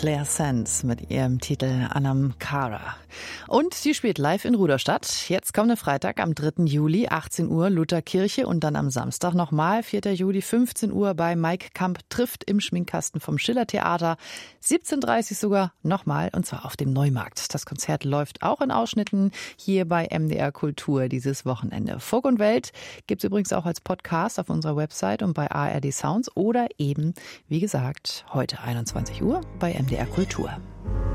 Claire Sands mit ihrem Titel Anam Cara. Und sie spielt live in Rudolstadt. Jetzt kommende Freitag am 3. Juli, 18 Uhr, Lutherkirche. Und dann am Samstag nochmal, 4. Juli, 15 Uhr bei Mike Kamp trifft im Schminkkasten vom Schiller-Theater. 17:30 sogar nochmal, und zwar auf dem Neumarkt. Das Konzert läuft auch in Ausschnitten hier bei MDR Kultur dieses Wochenende. Folk und Welt gibt es übrigens auch als Podcast auf unserer Website und bei ARD Sounds oder eben, wie gesagt, heute 21 Uhr bei MDR Kultur.